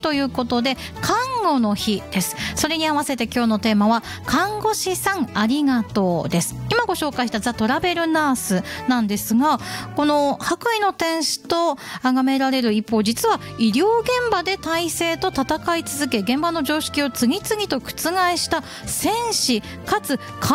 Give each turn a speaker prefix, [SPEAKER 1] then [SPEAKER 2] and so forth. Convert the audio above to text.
[SPEAKER 1] ということで看護の日です。それに合わせて今日のテーマは看護師さんありがとうです。今ご紹介したザ・トラベルナースなんですが、この白衣の天使と崇められる一方、実は医療現場で体制と戦い続け、現場の常識を次々と覆した戦士かつ